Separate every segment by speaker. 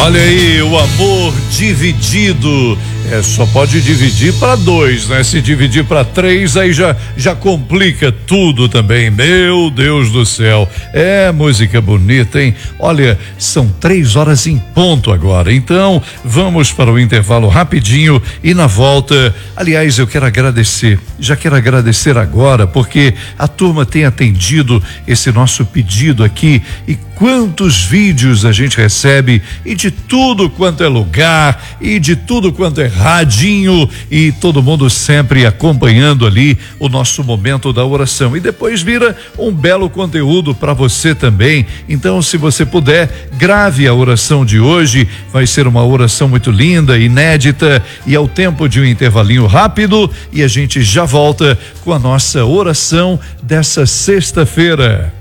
Speaker 1: Olha aí, o amor dividido. Só pode dividir para 2, né? Se dividir para 3, aí já complica tudo também. Meu Deus do céu. Música bonita, hein? Olha, são 3h em ponto agora. Então, vamos para o intervalo rapidinho e na volta, aliás, eu quero agradecer. Já quero agradecer agora, porque a turma tem atendido esse nosso pedido aqui e quantos vídeos a gente recebe e de tudo quanto é lugar e de tudo quanto é radinho e todo mundo sempre acompanhando ali o nosso momento da oração e depois vira um belo conteúdo para você também. Então, se você puder, grave a oração de hoje, vai ser uma oração muito linda, inédita e ao tempo de um intervalinho rápido e a gente já volta com a nossa oração dessa sexta-feira.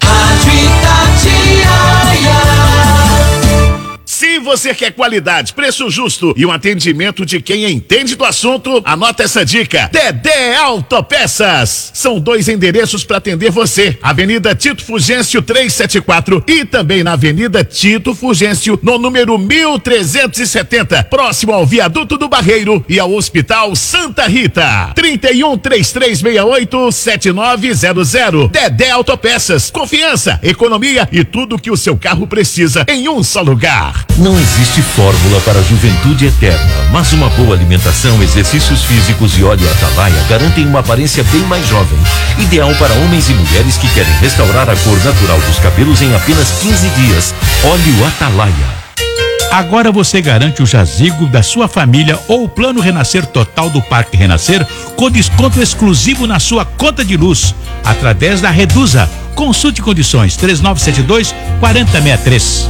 Speaker 2: Se você quer qualidade, preço justo e um atendimento de quem entende do assunto, anota essa dica. Dedé Autopeças. São 2 endereços para atender você. Avenida Tito Fugêncio 374 e também na Avenida Tito Fugêncio, no número 1370, próximo ao Viaduto do Barreiro e ao Hospital Santa Rita. 31-3368-7900. Dedé Autopeças. Confiança, economia e tudo que o seu carro precisa em um só lugar.
Speaker 3: Não existe fórmula para a juventude eterna, mas uma boa alimentação, exercícios físicos e óleo Atalaia garantem uma aparência bem mais jovem. Ideal para homens e mulheres que querem restaurar a cor natural dos cabelos em apenas 15 dias. Óleo Atalaia.
Speaker 4: Agora você garante o jazigo da sua família ou o plano Renascer Total do Parque Renascer com desconto exclusivo na sua conta de luz, através da Reduza. Consulte condições 3972-4063.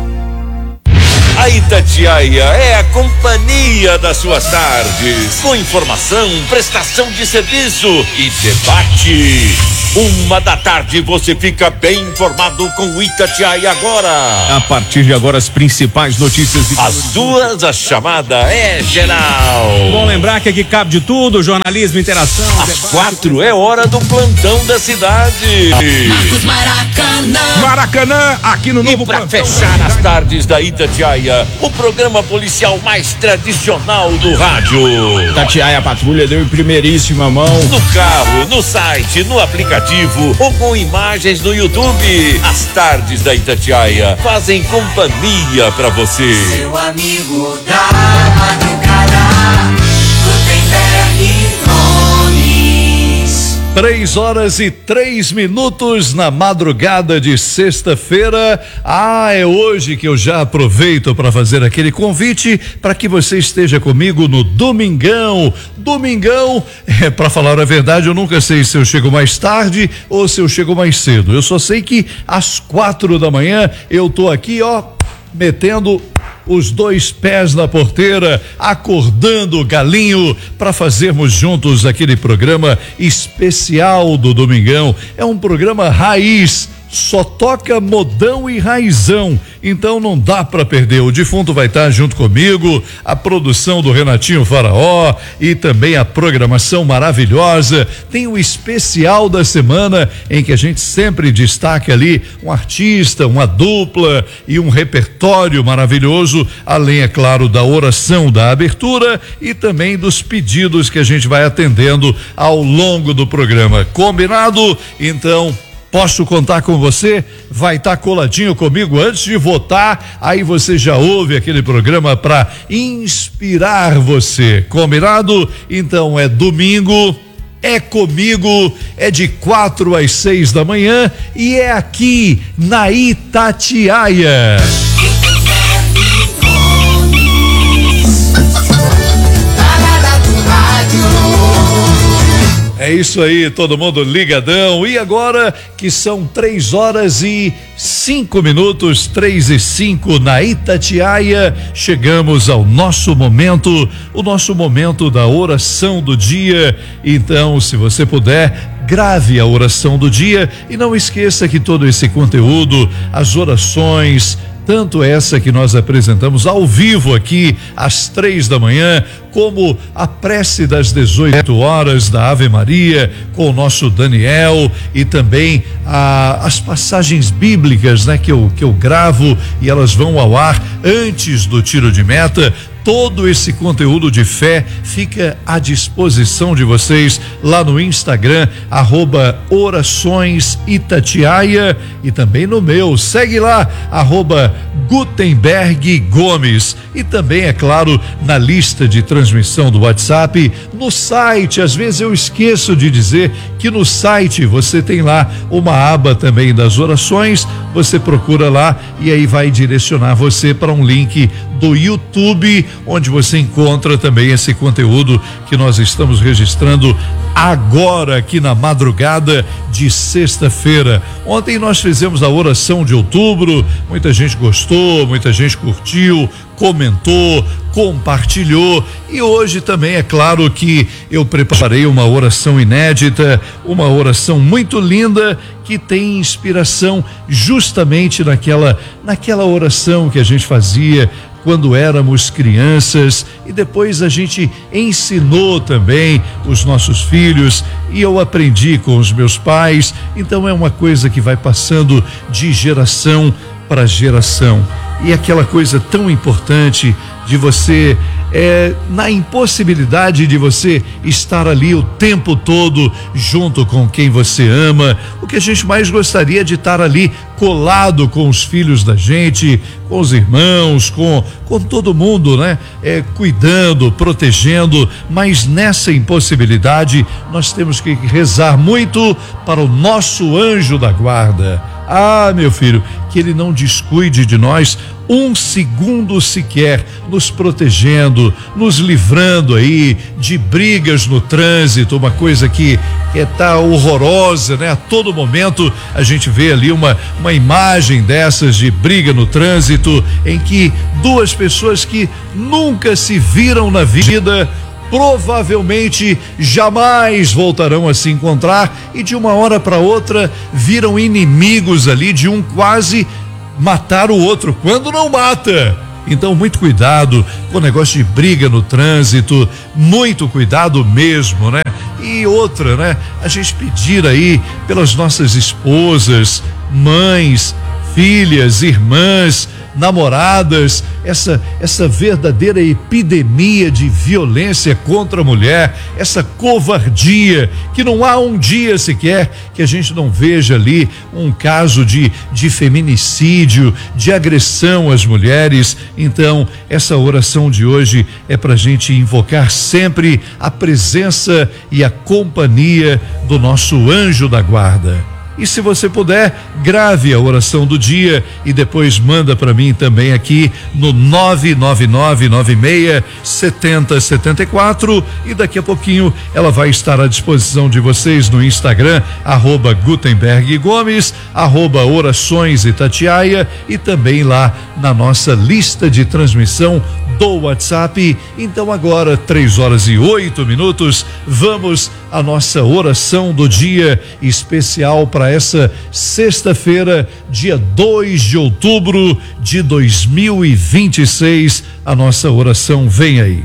Speaker 3: A Itatiaia é a companhia das suas tardes, com informação, prestação de serviço e debate. 1h você fica bem informado com o Itatiaia Agora.
Speaker 5: A partir de agora, as principais notícias.
Speaker 3: Às 2, a chamada é geral.
Speaker 5: Bom lembrar que aqui cabe de tudo, jornalismo, interação.
Speaker 3: Às 4 é hora do plantão da cidade.
Speaker 6: Marcos Maracanã.
Speaker 5: Maracanã, aqui no novo
Speaker 3: plantão.
Speaker 5: Pra
Speaker 3: fechar as tardes da Itatiaia, o programa policial mais tradicional do rádio.
Speaker 5: Itatiaia Patrulha deu em primeiríssima mão.
Speaker 3: No carro, no site, no aplicativo ou com imagens no YouTube. As tardes da Itatiaia fazem companhia pra você.
Speaker 6: Seu amigo da madrugada, Gutenberg Nunes.
Speaker 1: 3h03 na madrugada de sexta-feira. É hoje que eu já aproveito para fazer aquele convite para que você esteja comigo no Domingão. Domingão, para falar a verdade, eu nunca sei se eu chego mais tarde ou se eu chego mais cedo. Eu só sei que às 4h eu tô aqui, metendo os 2 pés na porteira, acordando o galinho para fazermos juntos aquele programa especial do Domingão. É um programa raiz, só toca modão e raizão, então não dá para perder. O defunto vai estar junto comigo, a produção do Renatinho Faraó e também a programação maravilhosa. Tem o especial da semana em que a gente sempre destaca ali um artista, uma dupla e um repertório maravilhoso, além, é claro, da oração da abertura e também dos pedidos que a gente vai atendendo ao longo do programa. Combinado? Então, posso contar com você? Vai estar coladinho comigo antes de votar, aí você já ouve aquele programa para inspirar você. Combinado? Então é domingo, é comigo, é de 4 às 6 da manhã e é aqui na Itatiaia. É isso aí, todo mundo ligadão. E agora que são 3h05, 3h05 na Itatiaia, chegamos ao nosso momento, o nosso momento da oração do dia. Então, se você puder, grave a oração do dia e não esqueça que todo esse conteúdo, as orações, tanto essa que nós apresentamos ao vivo aqui às 3 da manhã, como a prece das 18 horas da Ave Maria com o nosso Daniel e também as passagens bíblicas, né, que eu gravo e elas vão ao ar antes do tiro de meta. Todo esse conteúdo de fé fica à disposição de vocês lá no Instagram, @oraçõesitatiaia, e também no meu, segue lá, @Gutenberg Gomes, e também, é claro, na lista de transmissão do WhatsApp, no site. Às vezes eu esqueço de dizer que no site você tem lá uma aba também das orações, você procura lá e aí vai direcionar você para um link do YouTube, onde você encontra também esse conteúdo que nós estamos registrando agora aqui na madrugada de sexta-feira. Ontem nós fizemos a oração de outubro, muita gente gostou, muita gente curtiu, comentou, compartilhou, e hoje também é claro que eu preparei uma oração inédita, uma oração muito linda que tem inspiração justamente naquela oração que a gente fazia quando éramos crianças, e depois a gente ensinou também os nossos filhos, e eu aprendi com os meus pais. Então é uma coisa que vai passando de geração para geração, e aquela coisa tão importante de você, na impossibilidade de você estar ali o tempo todo junto com quem você ama. O que a gente mais gostaria de estar ali colado com os filhos da gente, com os irmãos, com todo mundo, né? Cuidando, protegendo, mas nessa impossibilidade nós temos que rezar muito para o nosso anjo da guarda. Ah, meu filho, que ele não descuide de nós um segundo sequer, nos protegendo, nos livrando aí de brigas no trânsito, uma coisa que tá horrorosa, né? A todo momento a gente vê ali uma imagem dessas de briga no trânsito, em que duas pessoas que nunca se viram na vida provavelmente jamais voltarão a se encontrar, e de uma hora para outra viram inimigos ali, de um quase matar o outro, quando não mata. Então, muito cuidado com o negócio de briga no trânsito, muito cuidado mesmo, né? E outra, né? A gente pedir aí pelas nossas esposas, mães, filhas, irmãs, namoradas, essa verdadeira epidemia de violência contra a mulher, essa covardia, que não há um dia sequer que a gente não veja ali um caso de feminicídio, de agressão às mulheres. Então, essa oração de hoje é para a gente invocar sempre a presença e a companhia do nosso anjo da guarda. E se você puder, grave a oração do dia e depois manda para mim também aqui no 999967074, e daqui a pouquinho ela vai estar à disposição de vocês no Instagram, @Gutenberg Gomes, @Orações Itatiaia, e também lá na nossa lista de transmissão do WhatsApp. Então agora, 3h08, vamos à nossa oração do dia especial para essa sexta-feira, dia 2 de outubro de 2026. A nossa oração vem aí.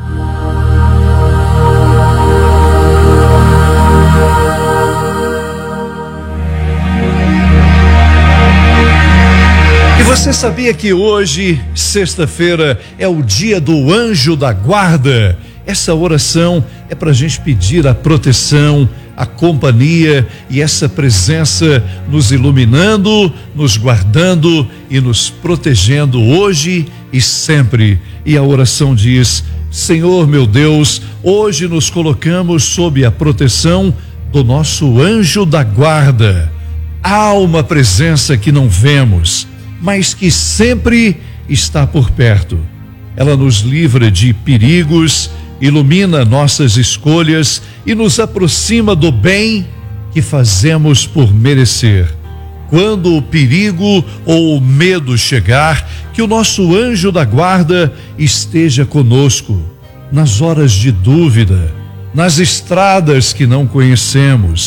Speaker 1: Você sabia que hoje, sexta-feira, é o dia do anjo da guarda? Essa oração é para a gente pedir a proteção, a companhia e essa presença nos iluminando, nos guardando e nos protegendo hoje e sempre. E a oração diz: Senhor meu Deus, hoje nos colocamos sob a proteção do nosso anjo da guarda. Há uma presença que não vemos, mas que sempre está por perto. Ela nos livra de perigos, ilumina nossas escolhas e nos aproxima do bem que fazemos por merecer. Quando o perigo ou o medo chegar, que o nosso anjo da guarda esteja conosco, nas horas de dúvida, nas estradas que não conhecemos,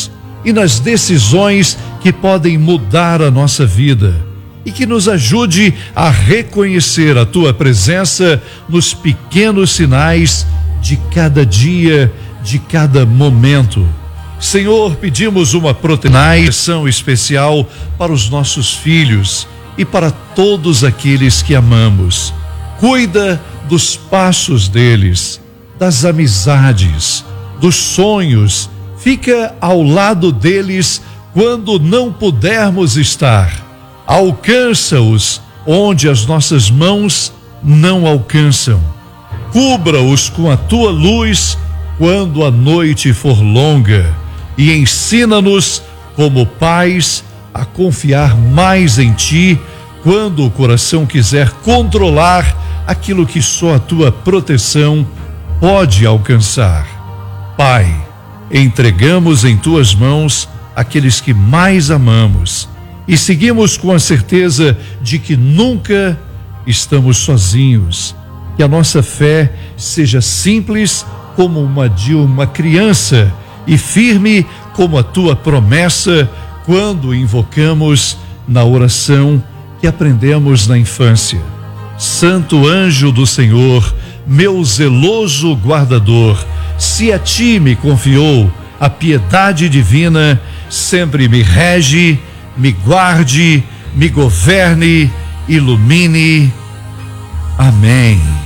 Speaker 1: e nas decisões que podem mudar a nossa vida, e que nos ajude a reconhecer a tua presença nos pequenos sinais de cada dia, de cada momento. Senhor, pedimos uma proteção especial para os nossos filhos e para todos aqueles que amamos. Cuida dos passos deles, das amizades, dos sonhos. Fica ao lado deles quando não pudermos estar. Alcança-os onde as nossas mãos não alcançam. Cubra-os com a tua luz quando a noite for longa, e ensina-nos, como pais, a confiar mais em ti quando o coração quiser controlar aquilo que só a tua proteção pode alcançar. Pai, entregamos em tuas mãos aqueles que mais amamos e seguimos com a certeza de que nunca estamos sozinhos. Que a nossa fé seja simples como uma de uma criança e firme como a tua promessa quando invocamos na oração que aprendemos na infância. Santo anjo do Senhor, meu zeloso guardador, se a ti me confiou a piedade divina, sempre me rege, me guarde, me governe, ilumine. Amém.